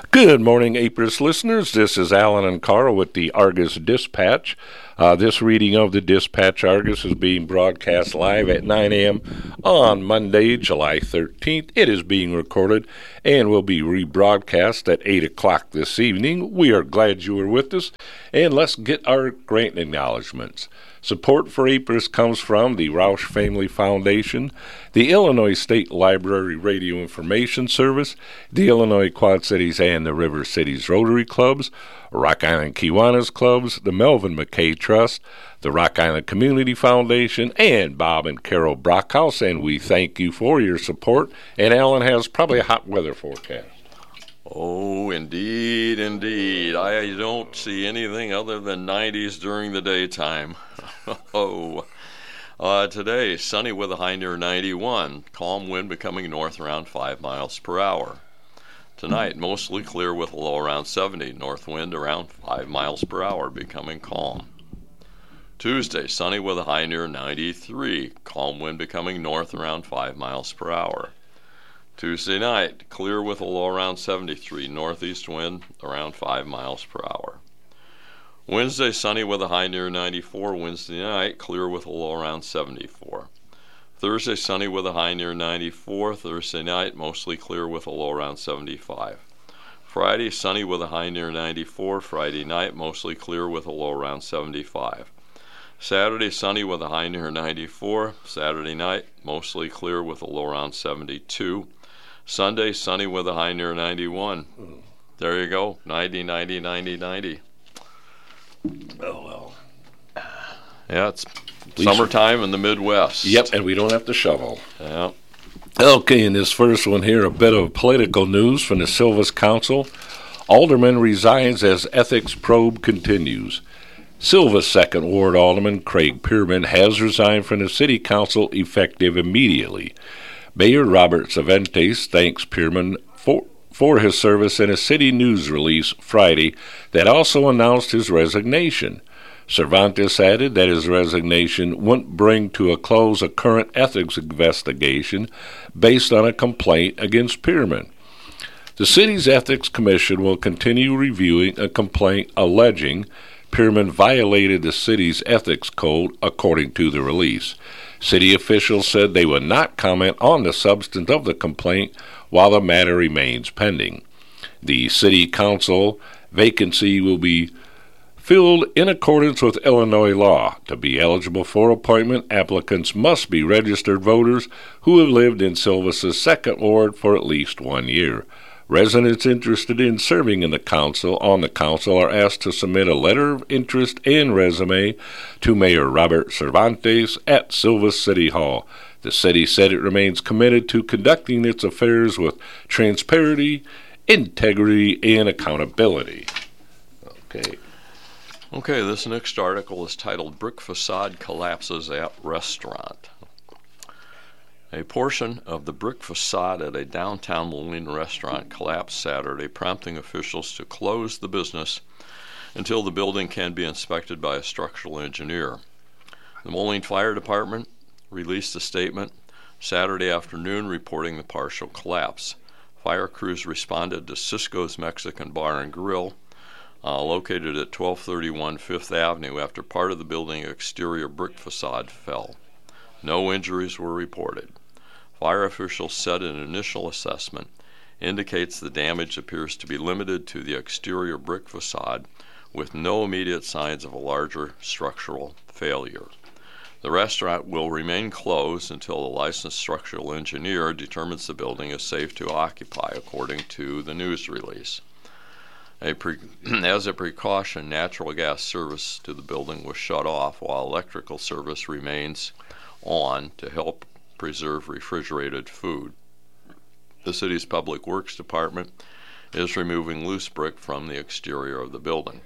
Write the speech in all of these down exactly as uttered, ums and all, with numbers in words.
Good morning, Apris listeners. This is Alan and Carl with the Argus Dispatch. Uh, this reading of the Dispatch Argus is being broadcast live at nine a.m. on Monday, July thirteenth. It is being recorded and will be rebroadcast at eight o'clock this evening. We are glad you are with us, and let's get our grant acknowledgments. Support for Apris comes from the Roush Family Foundation, the Illinois State Library Radio Information Service, the Illinois Quad Cities and the River Cities Rotary Clubs, Rock Island Kiwanis Clubs, the Melvin McKay Trust, the Rock Island Community Foundation, and Bob and Carol Brockhouse, and we thank you for your support. And Alan has probably a hot weather forecast. Oh, indeed, indeed. I don't see anything other than nineties during the daytime. oh. Uh, today, sunny with a high near ninety-one. Calm wind becoming north around five miles per hour. Tonight, mostly clear with a low around seventy. North wind around five miles per hour, becoming calm. Tuesday, sunny with a high near ninety-three. Calm wind becoming north around five miles per hour. Tuesday night, clear with a low around seventy-three, northeast wind around five miles per hour. Wednesday, sunny with a high near ninety-four. Wednesday night, clear with a low around seventy-four. Thursday, sunny with a high near ninety-four. Thursday night, mostly clear with a low around seventy-five. Friday, sunny with a high near ninety-four. Friday night, mostly clear with a low around seventy-five. Saturday, sunny with a high near ninety-four. Saturday night, mostly clear with a low around seventy-two. Sunday, sunny with a high near ninety-one. There you go, ninety, ninety, ninety, ninety. Oh, well. Yeah, it's summertime in the Midwest. Yep, and we don't have to shovel. Yeah. Okay, in this first one here, a bit of political news from the Silvis Council. Alderman resigns as ethics probe continues. Silvis Second Ward Alderman Craig Pierman has resigned from the City Council effective immediately. Mayor Robert Cervantes thanks Pierman for, for his service in a city news release Friday that also announced his resignation. Cervantes added that his resignation wouldn't bring to a close a current ethics investigation based on a complaint against Pierman. The city's Ethics Commission will continue reviewing a complaint alleging Pierman violated the city's ethics code, according to the release. City officials said they would not comment on the substance of the complaint while the matter remains pending. The City Council vacancy will be filled in accordance with Illinois law. To be eligible for appointment, applicants must be registered voters who have lived in Silvis's Second Ward for at least one year. Residents interested in serving in the council on the council are asked to submit a letter of interest and resume to Mayor Robert Cervantes at Silvis City Hall. The city said it remains committed to conducting its affairs with transparency, integrity, and accountability. Okay. Okay, this next article is titled Brick Facade Collapses at Restaurant. A portion of the brick facade at a downtown Moline restaurant collapsed Saturday, prompting officials to close the business until the building can be inspected by a structural engineer. The Moline Fire Department released a statement Saturday afternoon reporting the partial collapse. Fire crews responded to Cisco's Mexican Bar and Grill, uh, located at twelve thirty-one Fifth Avenue, after part of the building exterior brick facade fell. No injuries were reported. Fire officials said an initial assessment indicates the damage appears to be limited to the exterior brick facade, with no immediate signs of a larger structural failure. The restaurant will remain closed until the licensed structural engineer determines the building is safe to occupy, according to the news release. A pre- as a precaution, natural gas service to the building was shut off while electrical service remains on to help preserve refrigerated food. The city's Public Works Department is removing loose brick from the exterior of the building.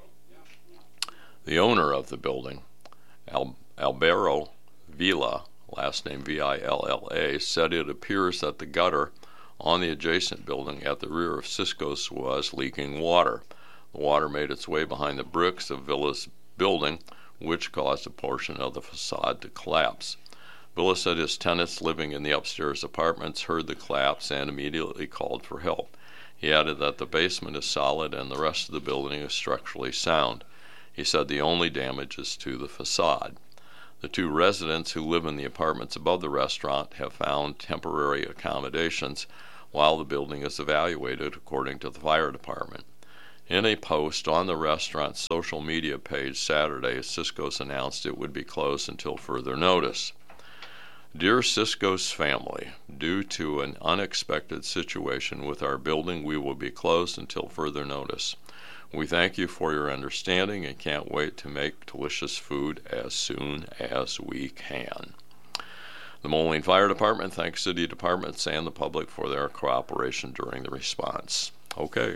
The owner of the building, Al- Albero Villa, last name V I L L A, said it appears that the gutter on the adjacent building at the rear of Cisco's was leaking water. The water made its way behind the bricks of Villa's building, which caused a portion of the facade to collapse. Willis said his tenants living in the upstairs apartments heard the collapse and immediately called for help. He added that the basement is solid and the rest of the building is structurally sound. He said the only damage is to the facade. The two residents who live in the apartments above the restaurant have found temporary accommodations while the building is evaluated, according to the fire department. In a post on the restaurant's social media page Saturday, Cisco's announced it would be closed until further notice. Dear Cisco's family, due to an unexpected situation with our building, we will be closed until further notice. We thank you for your understanding and can't wait to make delicious food as soon as we can. The Moline Fire Department thanks city departments and the public for their cooperation during the response. Okay.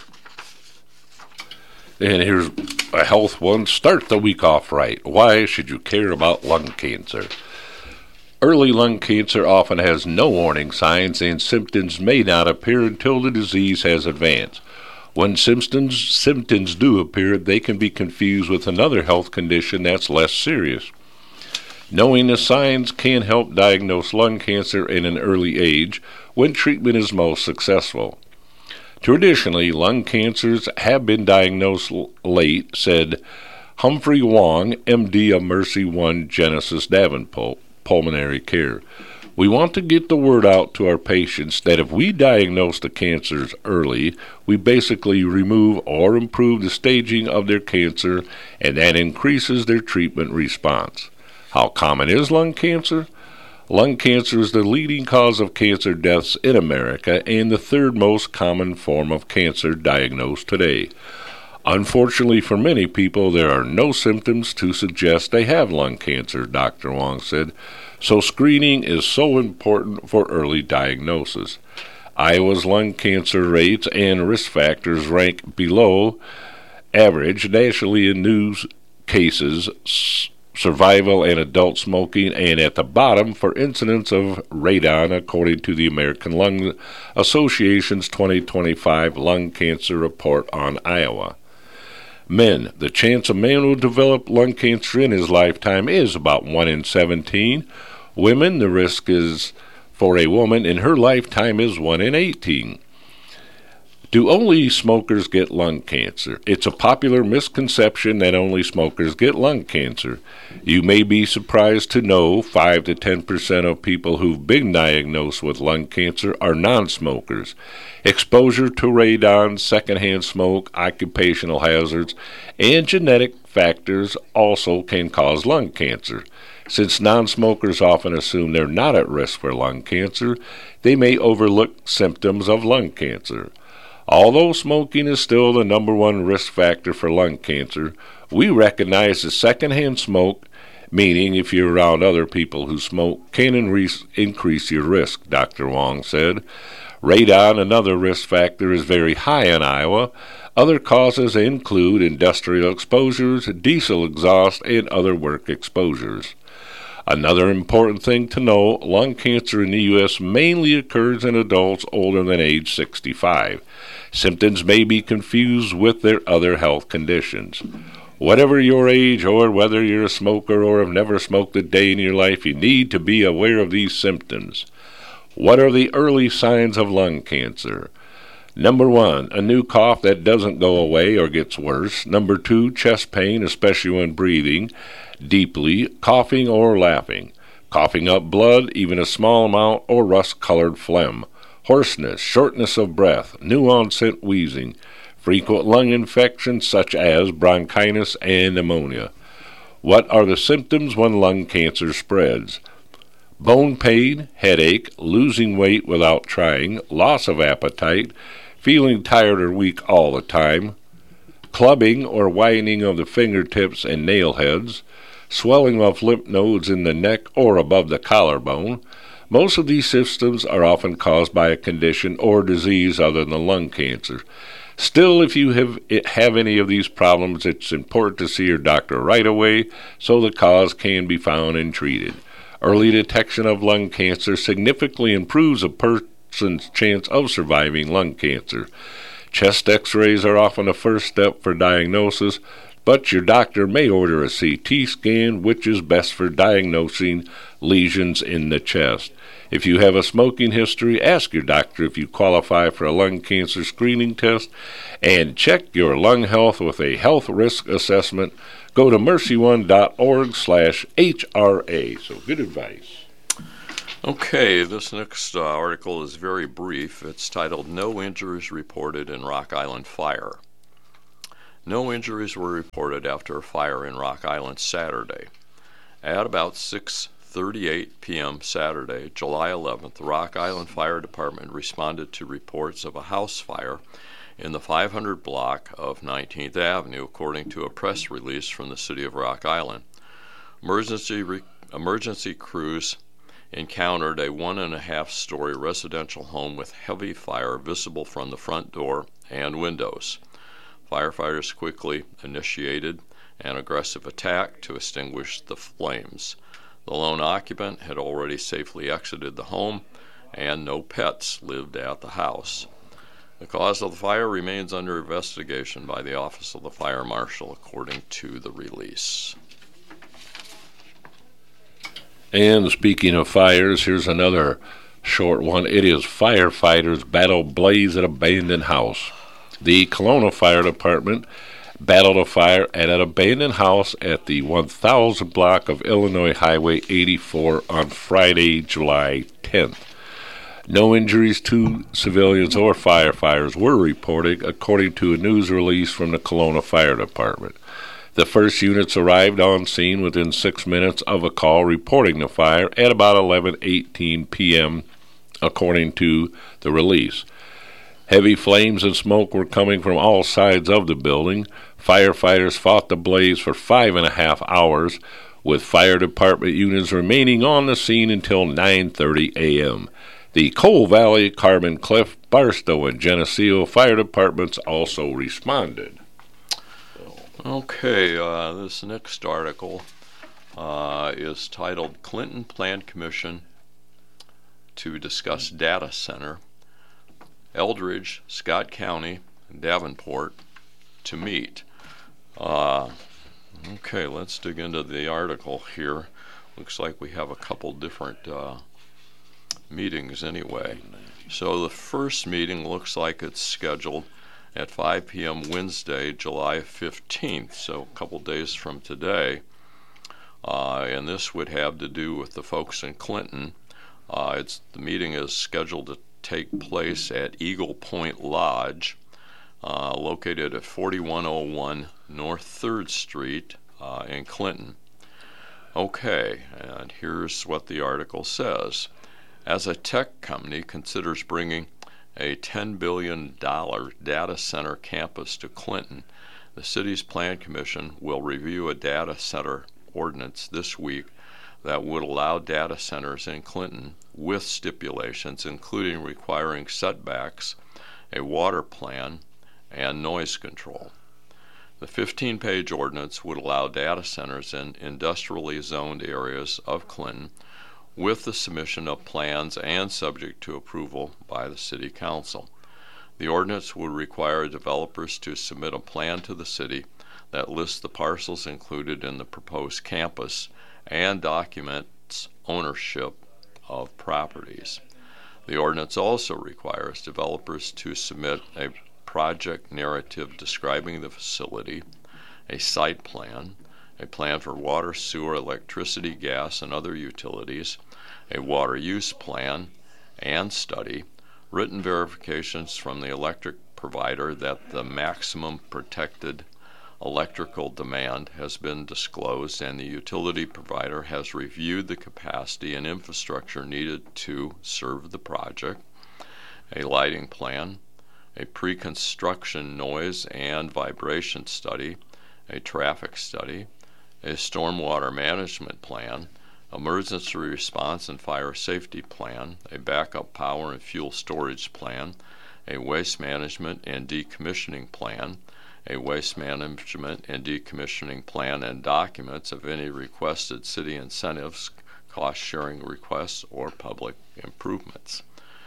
And here's a health one. Start the week off right. Why should you care about lung cancer? Early lung cancer often has no warning signs, and symptoms may not appear until the disease has advanced. When symptoms, symptoms do appear, they can be confused with another health condition that's less serious. Knowing the signs can help diagnose lung cancer in an early age when treatment is most successful. Traditionally, lung cancers have been diagnosed late, said Humphrey Wong, M D of Mercy One Genesis Davenport Pulmonary Care. We want to get the word out to our patients that if we diagnose the cancers early, we basically remove or improve the staging of their cancer, and that increases their treatment response. How common is lung cancer? Lung cancer is the leading cause of cancer deaths in America and the third most common form of cancer diagnosed today. Unfortunately for many people, there are no symptoms to suggest they have lung cancer, Doctor Wong said, so screening is so important for early diagnosis. Iowa's lung cancer rates and risk factors rank below average nationally in new cases, survival, and adult smoking, and at the bottom for incidence of radon, according to the American Lung Association's twenty twenty-five Lung Cancer Report on Iowa. Men, the chance a man will develop lung cancer in his lifetime is about one in seventeen. Women, the risk is for a woman in her lifetime is one in eighteen. Do only smokers get lung cancer? It's a popular misconception that only smokers get lung cancer. You may be surprised to know five to ten percent of people who've been diagnosed with lung cancer are non-smokers. Exposure to radon, secondhand smoke, occupational hazards, and genetic factors also can cause lung cancer. Since non-smokers often assume they're not at risk for lung cancer, they may overlook symptoms of lung cancer. Although smoking is still the number one risk factor for lung cancer, we recognize that secondhand smoke, meaning if you're around other people who smoke, can increase your risk, Doctor Wong said. Radon, another risk factor, is very high in Iowa. Other causes include industrial exposures, diesel exhaust, and other work exposures. Another important thing to know, lung cancer in the U S mainly occurs in adults older than age sixty-five. Symptoms may be confused with their other health conditions. Whatever your age or whether you're a smoker or have never smoked a day in your life, you need to be aware of these symptoms. What are the early signs of lung cancer? Number one, a new cough that doesn't go away or gets worse. Number two, chest pain, especially when breathing deeply, coughing or laughing, coughing up blood, even a small amount, or rust-colored phlegm, hoarseness, shortness of breath, new onset wheezing, frequent lung infections such as bronchitis and pneumonia. What are the symptoms when lung cancer spreads? Bone pain, headache, losing weight without trying, loss of appetite, feeling tired or weak all the time, clubbing or whitening of the fingertips and nail heads, swelling of lymph nodes in the neck or above the collarbone. Most of these symptoms are often caused by a condition or disease other than lung cancer. Still, if you have, have any of these problems, it's important to see your doctor right away so the cause can be found and treated. Early detection of lung cancer significantly improves a person's chance of surviving lung cancer. Chest x-rays are often a first step for diagnosis, but your doctor may order a C T scan, which is best for diagnosing lesions in the chest. If you have a smoking history, ask your doctor if you qualify for a lung cancer screening test, and check your lung health with a health risk assessment. Go to mercy one dot org slash H R A. So good advice. Okay, this next uh, article is very brief. It's titled No Injuries Reported in Rock Island Fire. No injuries were reported after a fire in Rock Island Saturday. At about six thirty-eight p.m. Saturday, July eleventh, the Rock Island Fire Department responded to reports of a house fire in the five hundred block of nineteenth Avenue, according to a press release from the City of Rock Island. Emergency re- emergency crews encountered a one and a half story residential home with heavy fire visible from the front door and windows. Firefighters quickly initiated an aggressive attack to extinguish the flames. The lone occupant had already safely exited the home, and no pets lived at the house. The cause of the fire remains under investigation by the Office of the Fire Marshal, according to the release. And speaking of fires, here's another short one. It is firefighters battle blaze at abandoned house. The Kelowna Fire Department battled a fire at an abandoned house at the one thousand block of Illinois Highway eighty-four on Friday, July tenth. No injuries to civilians or firefighters were reported, according to a news release from the Kelowna Fire Department. The first units arrived on scene within six minutes of a call reporting the fire at about eleven eighteen p.m., according to the release. Heavy flames and smoke were coming from all sides of the building. Firefighters fought the blaze for five and a half hours, with fire department units remaining on the scene until nine thirty a.m. The Coal Valley, Carbon Cliff, Barstow, and Geneseo fire departments also responded. Okay, uh, this next article uh, is titled Clinton Plan Commission to Discuss Data Center. Eldridge, Scott County, and Davenport to meet. Uh, okay, let's dig into the article here. Looks like we have a couple different uh, meetings anyway. So the first meeting looks like it's scheduled at five p.m. Wednesday, July fifteenth, so a couple days from today. Uh, and this would have to do with the folks in Clinton. Uh, it's the meeting is scheduled to take place at Eagle Point Lodge, uh, located at forty-one oh one North third Street uh, in Clinton. Okay, and here's what the article says. As a tech company considers bringing a ten billion dollars data center campus to Clinton, the city's Plan Commission will review a data center ordinance this week that would allow data centers in Clinton with stipulations, including requiring setbacks, a water plan, and noise control. The fifteen-page ordinance would allow data centers in industrially zoned areas of Clinton with the submission of plans and subject to approval by the City Council. The ordinance would require developers to submit a plan to the city that lists the parcels included in the proposed campus and documents ownership of properties. The ordinance also requires developers to submit a project narrative describing the facility, a site plan, a plan for water, sewer, electricity, gas, and other utilities, a water use plan and study, written verifications from the electric provider that the maximum protected electrical demand has been disclosed and the utility provider has reviewed the capacity and infrastructure needed to serve the project, a lighting plan, a pre-construction noise and vibration study, a traffic study, a stormwater management plan, emergency response and fire safety plan, a backup power and fuel storage plan, a waste management and decommissioning plan, a waste management and decommissioning plan and documents of any requested city incentives, cost-sharing requests, or public improvements.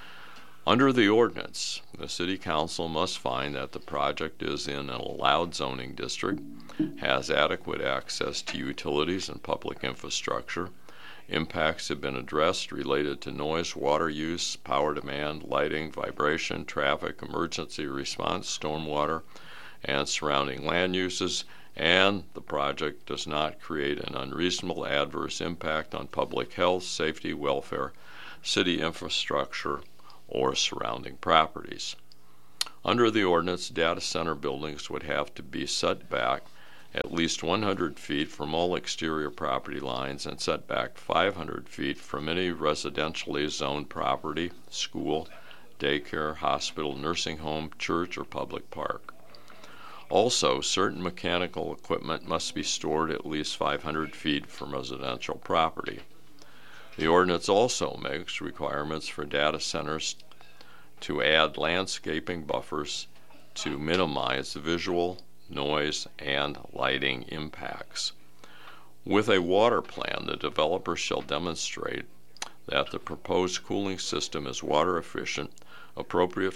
Under the ordinance, the City Council must find that the project is in an allowed zoning district, has adequate access to utilities and public infrastructure, Impacts have been addressed related to noise, water use, power demand, lighting, vibration, traffic, emergency response, stormwater, and surrounding land uses, and the project does not create an unreasonable adverse impact on public health, safety, welfare, city infrastructure, or surrounding properties. Under the ordinance, data center buildings would have to be set back at least one hundred feet from all exterior property lines and set back five hundred feet from any residentially zoned property, school, daycare, hospital, nursing home, church, or public park. Also, certain mechanical equipment must be stored at least five hundred feet from residential property. The ordinance also makes requirements for data centers to add landscaping buffers to minimize visual, noise, and lighting impacts. With a water plan, the developer shall demonstrate that the proposed cooling system is water efficient, appropriate